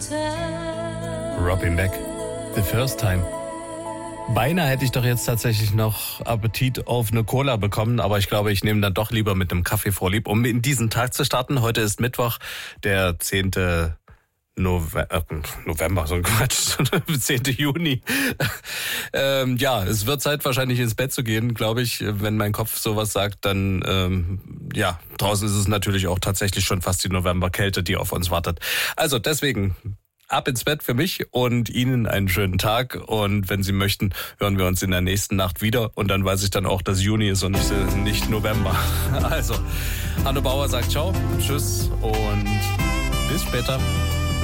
Robin Beck, The First Time. Beinahe hätte ich doch jetzt tatsächlich noch Appetit auf eine Cola bekommen, aber ich glaube, ich nehme dann doch lieber mit einem Kaffee vorlieb, um in diesen Tag zu starten. Heute ist Mittwoch, der 10. November, so ein Quatsch, 10. Juni. Ja, es wird Zeit, wahrscheinlich ins Bett zu gehen, glaube ich. Wenn mein Kopf sowas sagt, dann, draußen ist es natürlich auch tatsächlich schon fast die Novemberkälte, die auf uns wartet. Also deswegen ab ins Bett für mich und Ihnen einen schönen Tag. Und wenn Sie möchten, hören wir uns in der nächsten Nacht wieder. Und dann weiß ich dann auch, dass Juni ist und nicht November. Also, Hanno Bauer sagt ciao, tschüss und bis später.